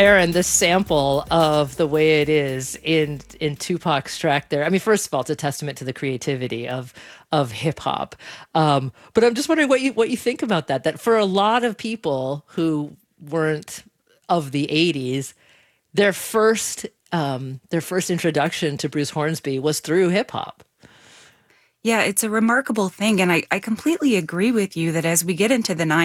Aaron, this sample of the way it is in Tupac's track there. I mean, first of all, it's a testament to the creativity of hip hop. But I'm just wondering what you think about that. That for a lot of people who weren't of the '80s, their first introduction to Bruce Hornsby was through hip hop. Yeah, it's a remarkable thing. And I completely agree with you that as we get into the